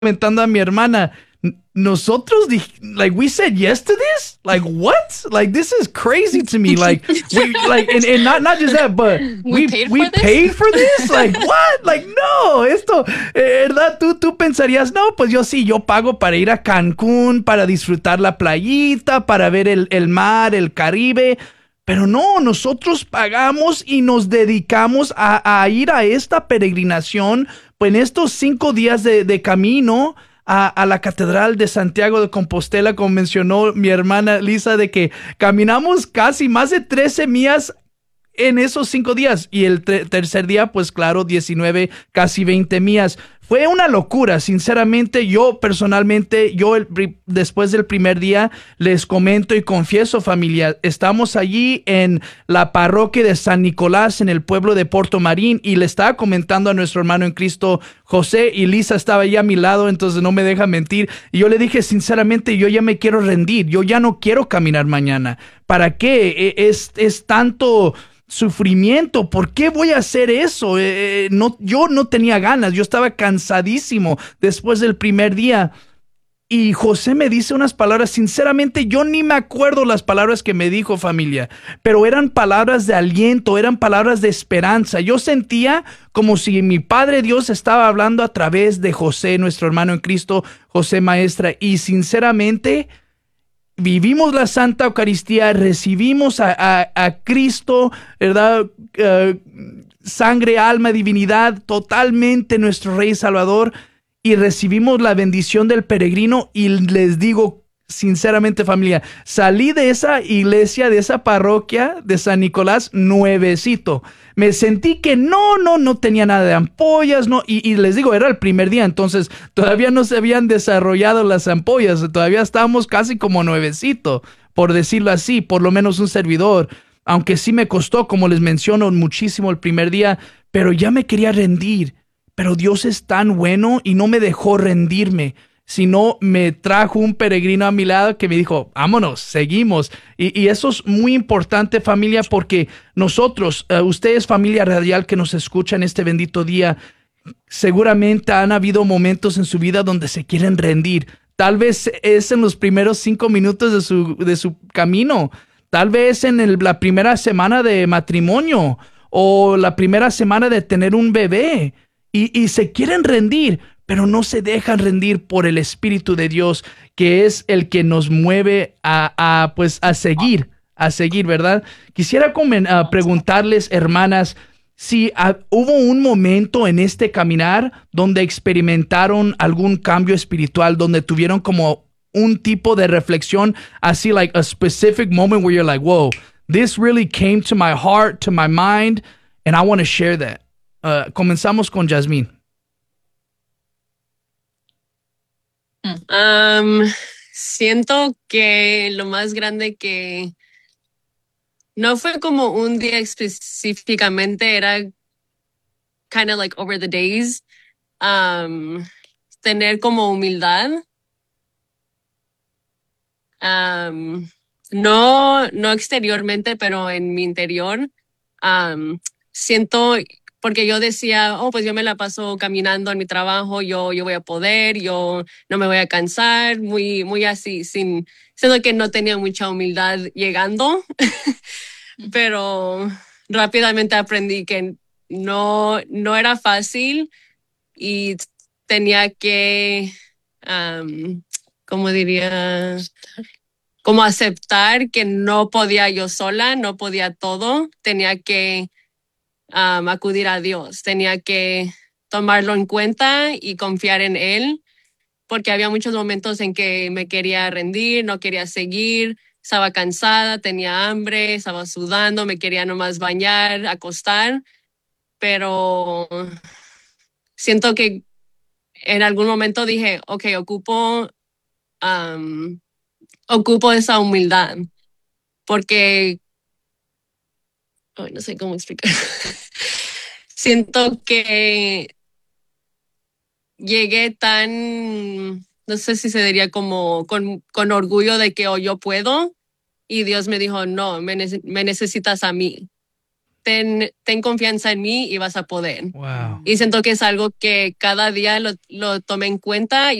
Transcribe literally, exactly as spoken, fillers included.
comentando a mi hermana, nosotros, like, we said yes to this? Like, what? Like, this is crazy to me. Like, we, like, and, and not, not just that, but We we, paid we for this? paid for this? Like, what? Like, no, esto, eh, ¿verdad? Tú, tú pensarías, no, pues yo sí, yo pago para ir a Cancún, para disfrutar la playita, para ver el, el mar, el Caribe. Pero no, nosotros pagamos y nos dedicamos a, a ir a esta peregrinación, pues en estos cinco días de, de camino a, a la Catedral de Santiago de Compostela, como mencionó mi hermana Lisa, de que caminamos casi más de trece millas en esos cinco días. Y el ter- tercer día, pues claro, diecinueve, casi veinte millas. Fue una locura, sinceramente. Yo personalmente, yo el, después del primer día les comento y confieso, familia, estamos allí en la parroquia de San Nicolás, en el pueblo de Puerto Marín, y le estaba comentando a nuestro hermano en Cristo, José, y Lisa estaba allí a mi lado, entonces no me deja mentir. Y yo le dije, sinceramente, yo ya me quiero rendir, yo ya no quiero caminar mañana. ¿Para qué? Es, es tanto sufrimiento. ¿Por qué voy a hacer eso? Eh, no, yo no tenía ganas, yo estaba cansadísimo después del primer día. Y José me dice unas palabras, sinceramente yo ni me acuerdo las palabras que me dijo, familia, pero eran palabras de aliento, eran palabras de esperanza. Yo sentía como si mi Padre Dios estaba hablando a través de José, nuestro hermano en Cristo, José Maestra, y sinceramente vivimos la Santa Eucaristía, recibimos a, a, a Cristo, ¿verdad? Uh, sangre, alma, divinidad, totalmente nuestro Rey Salvador, y recibimos la bendición del peregrino. Y les digo sinceramente, familia, salí de esa iglesia, de esa parroquia de San Nicolás, nuevecito. Me sentí que no, no, no tenía nada de ampollas, no, y, y les digo, era el primer día, entonces todavía no se habían desarrollado las ampollas, todavía estábamos casi como nuevecito, por decirlo así, por lo menos un servidor, aunque sí me costó, como les menciono, muchísimo el primer día, pero ya me quería rendir, pero Dios es tan bueno y no me dejó rendirme, sino me trajo un peregrino a mi lado que me dijo, vámonos, seguimos. Y, y eso es muy importante, familia, porque nosotros, uh, ustedes, familia radial que nos escuchan este bendito día, seguramente han habido momentos en su vida donde se quieren rendir. Tal vez es en los primeros cinco minutos de su, de su camino. Tal vez en el, la primera semana de matrimonio o la primera semana de tener un bebé. Y, y se quieren rendir, pero no se dejan rendir por el Espíritu de Dios, que es el que nos mueve a, a pues, a seguir, a seguir, ¿verdad? Quisiera comen, uh, preguntarles, hermanas, si uh, hubo un momento en este caminar donde experimentaron algún cambio espiritual, donde tuvieron como un tipo de reflexión, así, like a specific moment where you're like, whoa, this really came to my heart, to my mind, and I want to share that. Uh, comenzamos con Yasmín. Um, siento que lo más grande que no fue como un día específicamente, era kind of like over the days. Um, tener como humildad. Um, no, no exteriormente, pero en mi interior. Um, siento, porque yo decía, oh, pues yo me la paso caminando en mi trabajo, yo, yo voy a poder, yo no me voy a cansar, muy, muy así, sin, siendo que no tenía mucha humildad llegando, pero rápidamente aprendí que no, no era fácil y tenía que, um, ¿cómo diría? Como aceptar que no podía yo sola, no podía todo, tenía que um, acudir a Dios, tenía que tomarlo en cuenta y confiar en Él, porque había muchos momentos en que me quería rendir, no quería seguir, estaba cansada, tenía hambre, estaba sudando, me quería nomás bañar, acostar, pero siento que en algún momento dije, ok, ocupo, um, ocupo esa humildad, porque ay, no sé cómo explicar. Siento que llegué tan, no sé si se diría como con, con orgullo de que oh, yo puedo, y Dios me dijo, no, me, nece- me necesitas a mí. ten, ten confianza en mí y vas a poder. Wow. Y siento que es algo que cada día lo, lo tomé en cuenta